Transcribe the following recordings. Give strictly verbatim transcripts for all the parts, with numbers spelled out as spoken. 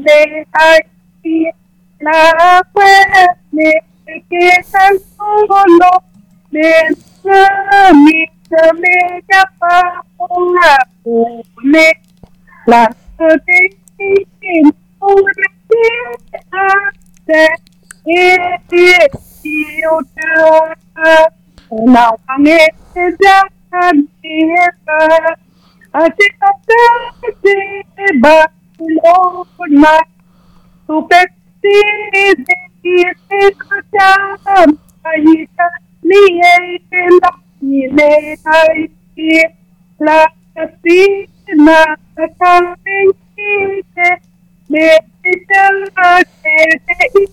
le Haiti, la cueve, que tan solo le mi me llama una une la de una de e io da na ne da a ti te ba lo na tu pe ti ti escucha ahí ni la ni le ai la casina la casina le tella te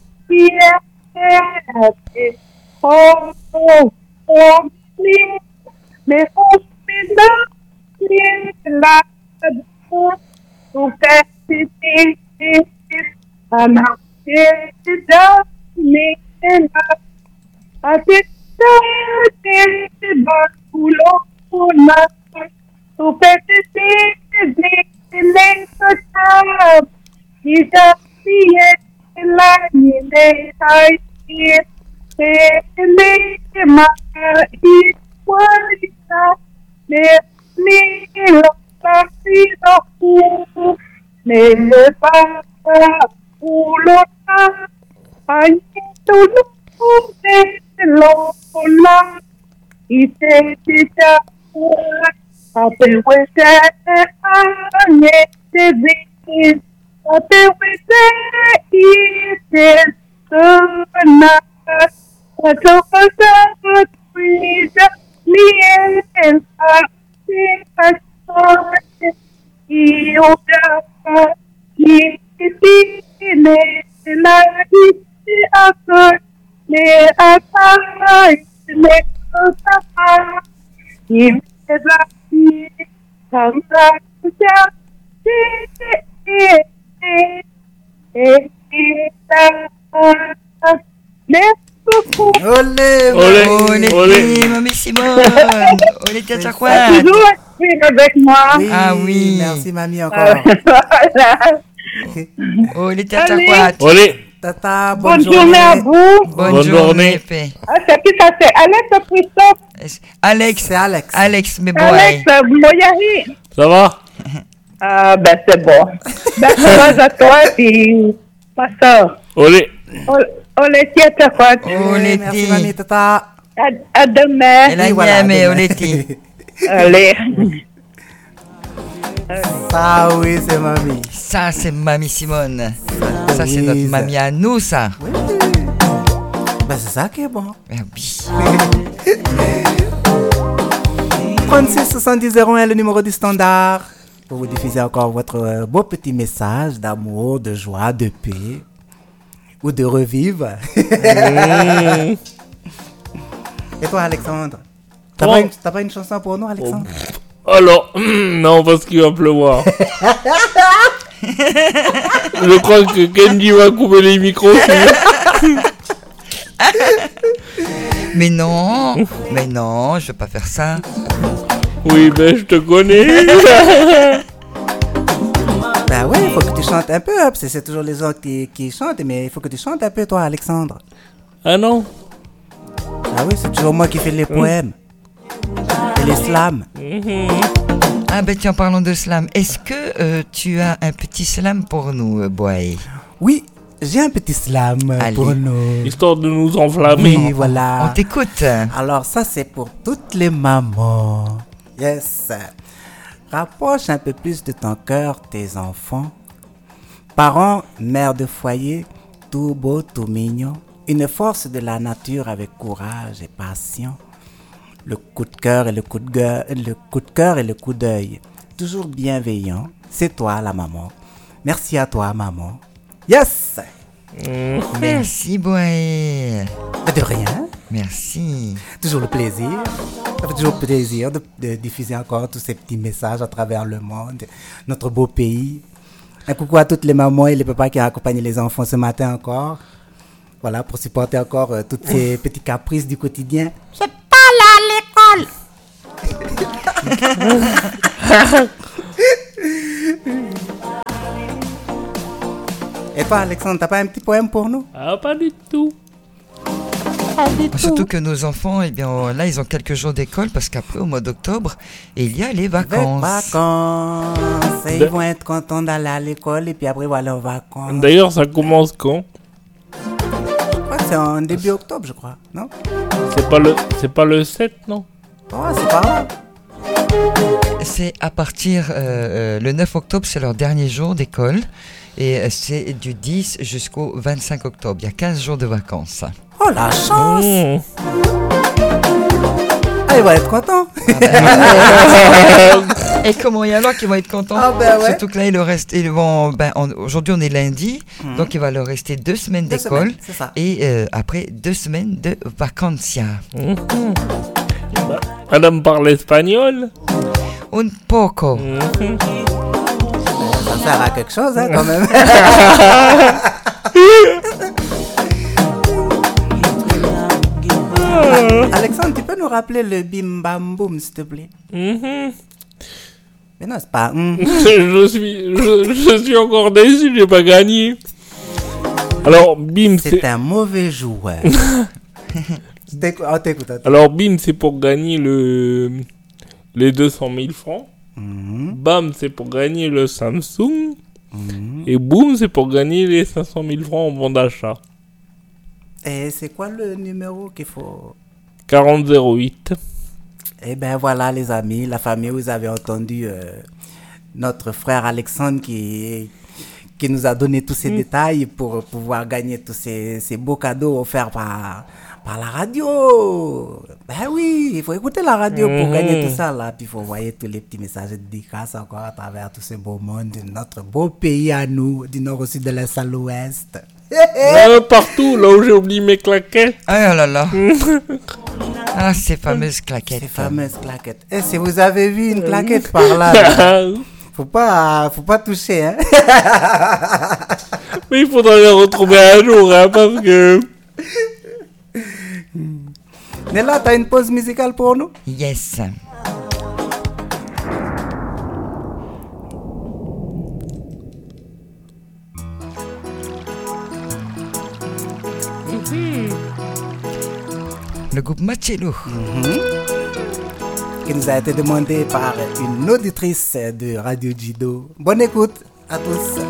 te oh oh oh me hospida la tu te ti ana te da ni la a ti te baculo una tu pete te de lento y ya sigue la ni de ai te te ma y cualita me mi lo partido me pa culo ay tu no te lo la y te te a te huese a ne te de a te huese y te na a to pasa cuida ni el a te pasó y otra y te ne la y a le atai le cosa y me da y tanta ya e e e Olé, Olé, olé, olé. mamie Simone. Olé, tia Tchakouat. toujours être avec moi. Oui, ah oui. Merci, mamie, encore. Voilà. Olé, tia Allez. Tchakouat. Olé. Tata, bonne, Bonne journée à vous. Bonne, Bonne journée. journée. Fé. Ah, c'est qui ça? C'est Alex ou Christophe? Alex. C'est Alex. Alex, mais bon. Alex, Boyari. Ça va? Ah, ben c'est bon. Ben, ça va à toi, puis pas ça. Olé. Olé, tiens, t'as quoi? Olé, Merci, mamie, tata. À, à demain. Elle a Oui, voilà, mais demain. olé, ti. Allez. Ça, oui, c'est mamie. Ça, c'est mamie Simone. Ça, c'est oui, notre ça. mamie à nous, ça. Oui. Ben, c'est ça qui est bon. Ah oui. trente-six soixante-dix zéro un, le numéro du standard. Pour vous diffuser encore votre euh, beau petit message d'amour, de joie, de paix. Ou de revivre. Mmh. Et toi, Alexandre? T'as Bon. pas, une- t'as pas une chanson pour nous, Alexandre? Alors, non, parce qu'il va pleuvoir. Je crois que Kenji va couper les micros. Mais non, mais non, je veux pas faire ça. Oui, ben je te connais. Ben ouais, il faut que tu chantes un peu. Parce que c'est toujours les autres qui, qui chantent, mais il faut que tu chantes un peu, toi, Alexandre. Ah non? Ah oui, c'est toujours moi qui fais les poèmes. Et les slams. Ah ben tiens, parlons de slam. Est-ce que euh, tu as un petit slam pour nous, euh, Boy? Oui, j'ai un petit slam euh, Allez. pour nous. Histoire de nous enflammer. Oui, voilà. On t'écoute. Alors ça, c'est pour toutes les mamans. Yes. Rapproche un peu plus de ton cœur tes enfants. Parents, mères de foyer, tout beau, tout mignon. Une force de la nature avec courage et passion. Le coup de cœur et le coup de gueule, le coup de cœur et le coup d'œil. Toujours bienveillant. C'est toi la maman. Merci à toi maman. Yes. Merci, Boy. De rien. Merci. Toujours le plaisir. Ça fait toujours plaisir de, de diffuser encore tous ces petits messages à travers le monde, notre beau pays. Un coucou à toutes les mamans et les papas qui ont accompagné les enfants ce matin encore. Voilà, pour supporter encore euh, toutes ces petits caprices du quotidien. Je pas là à l'école. Et toi, Alexandre, t'as pas un petit poème pour nous? Ah, pas du tout. Surtout que nos enfants, eh bien, là, ils ont quelques jours d'école parce qu'après, au mois d'octobre, il y a les Les vacances. vacances. Et De- ils vont être contents d'aller à l'école et puis après, ils vont aller en vacances. D'ailleurs, ça commence quand? Je crois que c'est en début octobre, je crois. Non? C'est pas le, c'est pas le sept, non? Oh, c'est pas grave. C'est à partir, euh, euh, le neuf octobre, c'est leur dernier jour d'école. Et euh, c'est du dix jusqu'au vingt-cinq octobre. Il y a quinze jours de vacances. Oh, la chance. Mmh. Ah, ils vont être contents. Et comment il y en a qui vont être contents? Ah, ben ouais. Surtout que là, il leur reste, ils vont, ben, on- aujourd'hui, on est lundi. Mhm. Donc, il va leur rester deux semaines Deux d'école. semaines, c'est ça. Et euh, après, deux semaines de vacances. Mmh. Bah, Madame parle espagnol? Un poco. Mmh. Ça sert à quelque chose, hein, quand même. Alexandre, tu peux nous rappeler le bim bam boum, s'il te plaît? Mmh. Mais non, c'est pas. hum. je, suis, je, je suis encore déçu, j'ai pas gagné. Alors, bim, C'est c'est... un mauvais joueur. T'écoute, oh, t'écoute, attends. Alors, bim, c'est pour gagner le... les deux cent mille francs. Mhm, Bam, c'est pour gagner le Samsung. mhm. Et boum, c'est pour gagner les cinq cent mille francs en bon d'achat. Et c'est quoi le numéro qu'il faut? quarante zéro huit. Eh ben voilà, les amis, la famille, vous avez entendu euh, notre frère Alexandre qui, qui nous a donné tous ces Mm. détails pour pouvoir gagner tous ces, ces beaux cadeaux offerts par, par la radio. Ben oui, il faut écouter la radio pour Mhm. gagner tout ça là. Puis il faut envoyer tous les petits messages de dédicaces encore à travers tout ce beau monde de notre beau pays à nous, du nord au sud, de l'est à l'ouest. Euh, partout, là où j'ai oublié mes claquettes. Ah là là. Ah, ces fameuses claquettes. Ces fameuses claquettes. Et si vous avez vu une claquette par là, là, faut pas, faut pas toucher, hein. Mais il faudra les retrouver un jour, hein, parce que... Nella, t'as une pause musicale pour nous? Yes. Le groupe Machello. Qui nous a été demandé par une auditrice de Radio Jido. Bonne écoute à tous.